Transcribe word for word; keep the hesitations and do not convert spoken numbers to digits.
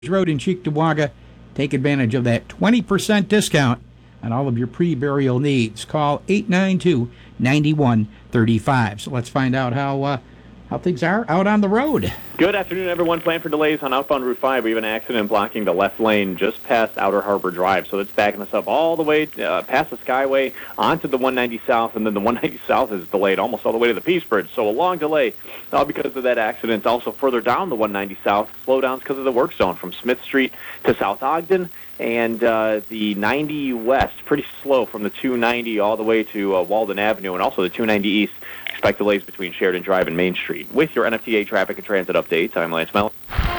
Road in Cheektowaga. Take advantage of that twenty percent discount on all of your pre-burial needs. Call eight nine two, nine one three five. So let's find out how uh, how things are out on the road. Good afternoon, everyone. Plan for delays on outbound Route five. We have an accident blocking the left lane just past Outer Harbor Drive. So it's backing us up all the way uh, past the Skyway onto the one ninety South, and then the one ninety South is delayed almost all the way to the Peace Bridge. So a long delay all because of that accident. Also further down the one ninety South, slowdowns because of the work zone from Smith Street to South Ogden. And uh, the ninety West, pretty slow from the two ninety all the way to uh, Walden Avenue, and also the two ninety East. Expect delays between Sheridan Drive and Main Street. With your N F T A traffic and transit updates, I'm Lance Mellon.